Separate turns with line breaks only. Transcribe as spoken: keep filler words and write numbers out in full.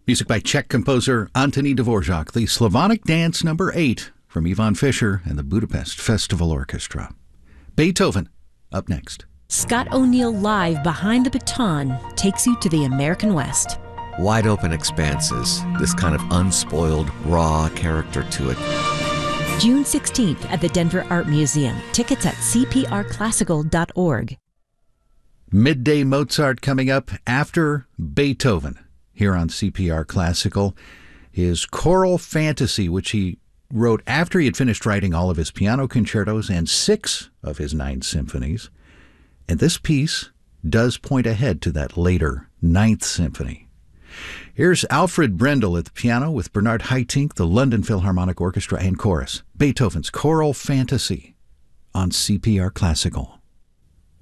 Music by Czech composer Antonín Dvorak, the Slavonic Dance number eight from Ivan Fischer and the Budapest Festival Orchestra. Beethoven, up next.
Scott O'Neill Live Behind the Baton takes you to the American West.
Wide open expanses, this kind of unspoiled, raw character to it.
June sixteenth at the Denver Art Museum. Tickets at c p r classical dot org.
Midday Mozart coming up after Beethoven here on C P R Classical. His choral fantasy, which he wrote after he had finished writing all of his piano concertos and six of his nine symphonies. And this piece does point ahead to that later Ninth Symphony. Here's Alfred Brendel at the piano with Bernard Haitink, the London Philharmonic Orchestra and Chorus. Beethoven's Choral Fantasy on C P R Classical.